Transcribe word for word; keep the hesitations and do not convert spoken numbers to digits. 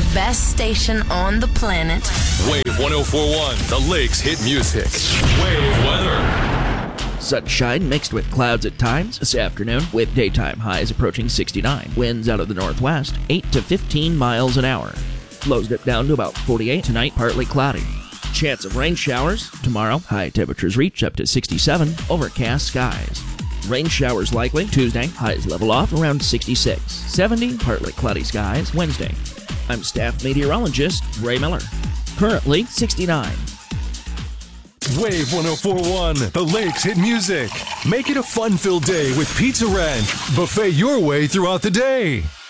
the best station on the planet. Wave one oh four point one, the Lakes hit music. Wave weather. Sunshine mixed with clouds at times this afternoon, with daytime highs approaching sixty-nine. Winds out of the northwest, eight to fifteen miles an hour. Lows dip down to about forty-eight. Tonight, partly cloudy. Chance of rain showers. Tomorrow, high temperatures reach up to sixty-seven. Overcast skies. Rain showers likely. Tuesday, highs level off around sixty-six. seventy, partly cloudy skies. Wednesday. I'm staff meteorologist Ray Miller. Currently, sixty-nine. Wave one oh four point one, the Lakes hit music. Make it a fun-filled day with Pizza Ranch. Buffet your way throughout the day.